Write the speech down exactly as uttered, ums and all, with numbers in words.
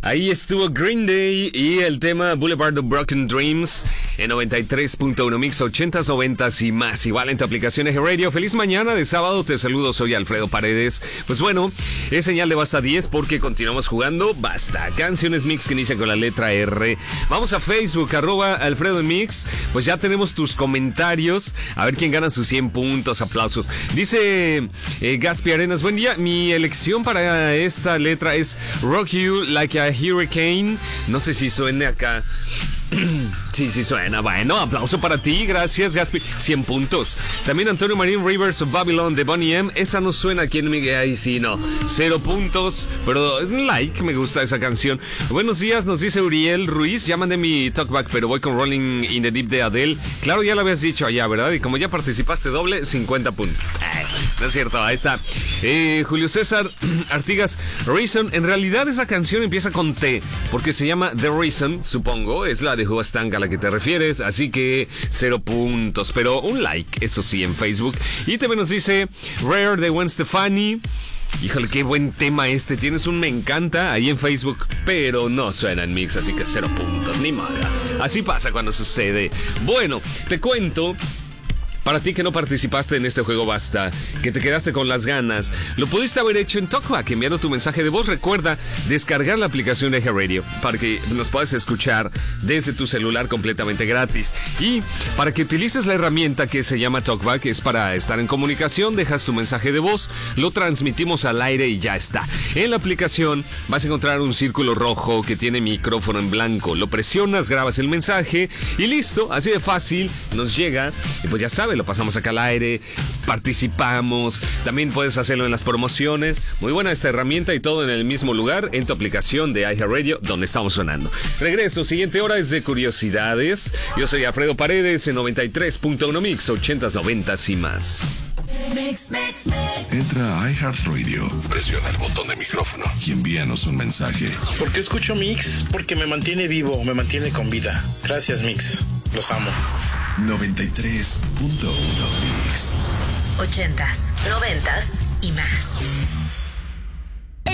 Ahí estuvo Green Day y el tema Boulevard of Broken Dreams en noventa y tres punto uno Mix, ochentas, noventas y más. Igual en tu aplicación Eje Radio. Feliz mañana de sábado, te saludo, soy Alfredo Paredes. Pues bueno, es señal de Basta diez porque continuamos jugando Basta. Canciones Mix que inician con la letra R. Vamos a Facebook, arroba Alfredo Mix. Pues ya tenemos tus comentarios. A ver quién gana sus cien puntos, aplausos. Dice eh, Gaspi Arenas, buen día. Mi elección para esta letra es Rock You Like a Hurricane. No sé si suene acá. Sí, sí suena. Bueno, aplauso para ti. Gracias, Gaspi. cien puntos. También Antonio Marín, Rivers of Babylon de Bonnie M. Esa no suena aquí en Miguel. Ahí sí, no. Cero puntos. Pero es un like. Me gusta esa canción. Buenos días, nos dice Uriel Ruiz. Ya mandé mi talkback, pero voy con Rolling in the Deep de Adele. Claro, ya lo habías dicho allá, ¿verdad? Y como ya participaste doble, cincuenta puntos. Ay, no es cierto, ahí está. Eh, Julio César Artigas, Reason. En realidad esa canción empieza con T, porque se llama The Reason, supongo. Es la de Huastanga a la que te refieres, así que cero puntos, pero un like, eso sí, en Facebook. Y también nos dice Rare de Gwen Stefani. Híjole, qué buen tema este. Tienes un me encanta ahí en Facebook, pero no suena en Mix, así que cero puntos, ni nada. Así pasa cuando sucede. Bueno, te cuento. Para ti que no participaste en este juego Basta, que te quedaste con las ganas, lo pudiste haber hecho en TalkBack, enviando tu mensaje de voz. Recuerda descargar la aplicación de Eje Radio para que nos puedas escuchar desde tu celular completamente gratis. Y para que utilices la herramienta que se llama TalkBack, es para estar en comunicación, dejas tu mensaje de voz, lo transmitimos al aire y ya está. En la aplicación vas a encontrar un círculo rojo que tiene micrófono en blanco. Lo presionas, grabas el mensaje y listo, así de fácil nos llega. Y pues ya sabes, lo pasamos acá al aire, participamos, también puedes hacerlo en las promociones. Muy buena esta herramienta y todo en el mismo lugar, en tu aplicación de iHeartRadio, donde estamos sonando. Regreso, siguiente hora es de curiosidades. Yo soy Alfredo Paredes en noventa y tres punto uno Mix, ochentas, noventas y más. Mix, mix, mix. Entra a iHeartRadio, presiona el botón de micrófono y envíanos un mensaje. ¿Por qué escucho Mix? Porque me mantiene vivo, me mantiene con vida. Gracias, Mix. Los amo. noventa y tres punto uno Mix. Ochentas, noventas y más.